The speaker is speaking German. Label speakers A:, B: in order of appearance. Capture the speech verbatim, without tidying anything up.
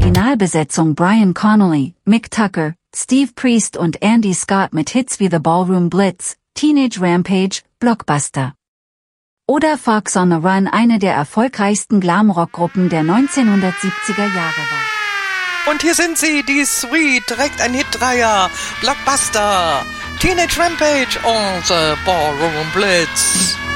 A: Originalbesetzung Brian Connolly, Mick Tucker, Steve Priest und Andy Scott mit Hits wie The Ballroom Blitz, Teenage Rampage, Blockbuster. Oder Fox on the Run eine der erfolgreichsten Glam-Rock-Gruppen der neunzehnhundertsiebziger Jahre war.
B: Und hier sind sie, die Sweet, direkt ein Hit-Dreier, Blockbuster, Teenage Rampage und The Ballroom Blitz.